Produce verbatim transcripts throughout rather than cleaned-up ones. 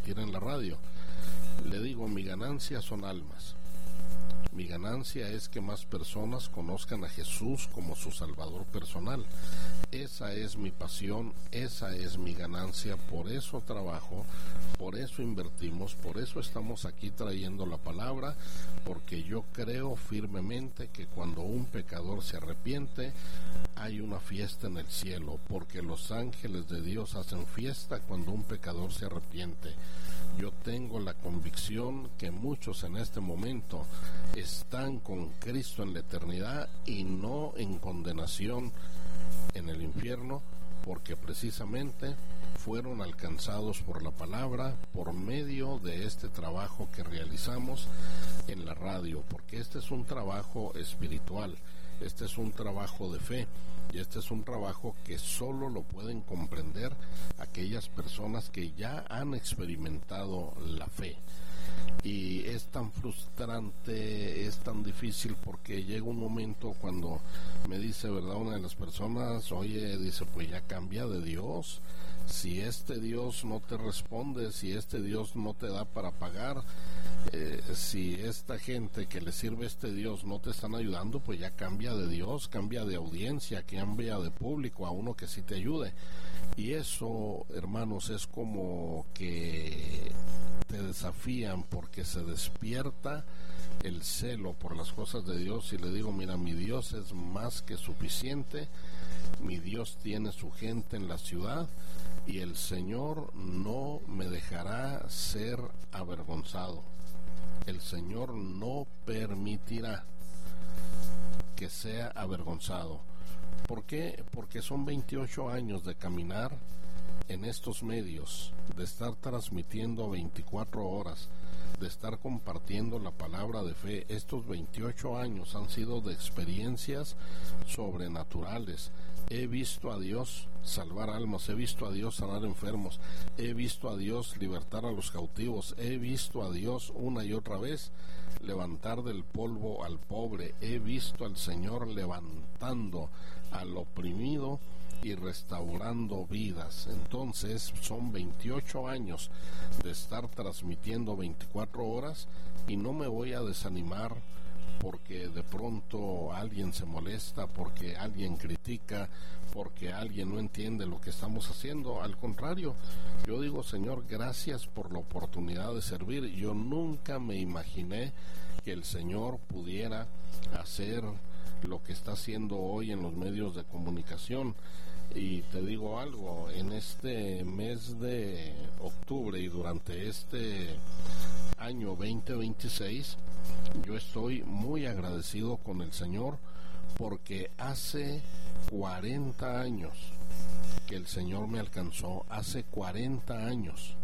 transmitir en la radio. Le digo, mi ganancia son almas. Mi ganancia es que más personas conozcan a Jesús como su Salvador personal. Esa es mi pasión, esa es mi ganancia, por eso trabajo, por eso invertimos, por eso estamos aquí trayendo la palabra, porque yo creo firmemente que cuando un pecador se arrepiente, hay una fiesta en el cielo, porque los ángeles de Dios hacen fiesta cuando un pecador se arrepiente. Yo tengo la convicción que muchos en este momento están con Cristo en la eternidad y no en condenación en el infierno, porque precisamente fueron alcanzados por la palabra por medio de este trabajo que realizamos en la radio, porque este es un trabajo espiritual, este es un trabajo de fe, y este es un trabajo que solo lo pueden comprender aquellas personas que ya han experimentado la fe. Y es tan frustrante, es tan difícil, porque llega un momento cuando me dice, ¿verdad?, una de las personas, oye, dice, pues ya cambia de Dios. Si este Dios no te responde, si este Dios no te da para pagar, eh, si esta gente que le sirve a este Dios no te están ayudando, pues ya cambia de Dios, cambia de audiencia, cambia de público a uno que sí te ayude. Y eso, hermanos, es como que te desafían, porque se despierta el celo por las cosas de Dios, y le digo, mira, mi Dios es más que suficiente, mi Dios tiene su gente en la ciudad, y el Señor no me dejará ser avergonzado. El Señor no permitirá que sea avergonzado. ¿Por qué? Porque son veintiocho años de caminar en estos medios, de estar transmitiendo veinticuatro horas, de estar compartiendo la palabra de fe. Estos veintiocho años han sido de experiencias sobrenaturales. He visto a Dios salvar almas, he visto a Dios sanar enfermos, he visto a Dios libertar a los cautivos, he visto a Dios una y otra vez levantar del polvo al pobre, he visto al Señor levantando al oprimido y restaurando vidas. Entonces son veintiocho años de estar transmitiendo veinticuatro horas, y no me voy a desanimar porque de pronto alguien se molesta, porque alguien critica, porque alguien no entiende lo que estamos haciendo. Al contrario, yo digo, Señor, gracias por la oportunidad de servir. Yo nunca me imaginé que el Señor pudiera hacer lo que está haciendo hoy en los medios de comunicación. Y te digo algo, en este mes de octubre y durante este año veinte veintiséis, yo estoy muy agradecido con el Señor, porque hace cuarenta años que el Señor me alcanzó, hace cuarenta años.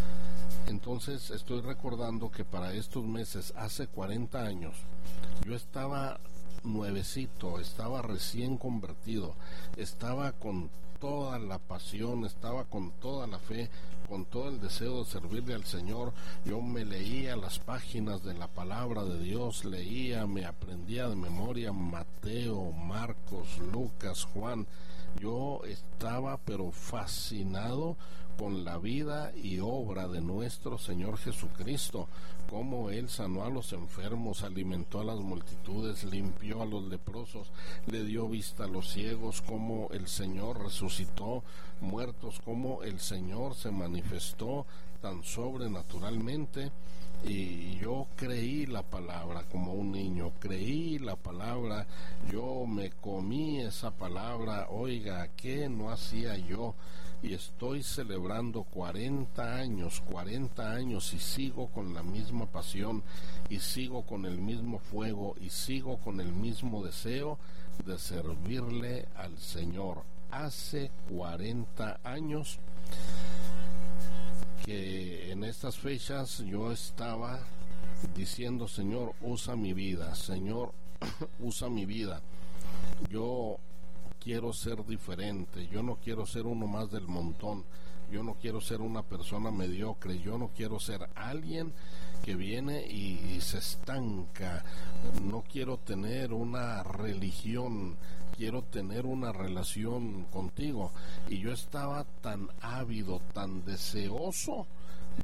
Entonces estoy recordando que para estos meses, hace cuarenta años, yo estaba nuevecito, estaba recién convertido, estaba con toda la pasión, estaba con toda la fe, con todo el deseo de servirle al Señor. Yo me leía las páginas de la palabra de Dios, leía, me aprendía de memoria Mateo, Marcos, Lucas, Juan. Yo estaba pero fascinado con la vida y obra de nuestro Señor Jesucristo, cómo Él sanó a los enfermos, alimentó a las multitudes, limpió a los leprosos, le dio vista a los ciegos, cómo el Señor resucitó muertos, cómo el Señor se manifestó tan sobrenaturalmente. Y yo creí la palabra como un niño, creí la palabra, yo me comí esa palabra. Oiga, ¿qué no hacía yo? Y estoy celebrando cuarenta años, cuarenta años, y sigo con la misma pasión, y sigo con el mismo fuego, y sigo con el mismo deseo de servirle al Señor. Hace cuarenta años que en estas fechas yo estaba diciendo, Señor, usa mi vida, Señor, usa mi vida. Yo quiero ser diferente, yo no quiero ser uno más del montón, yo no quiero ser una persona mediocre, yo no quiero ser alguien que viene y, y se estanca. No quiero tener una religión, quiero tener una relación contigo. Y yo estaba tan ávido, tan deseoso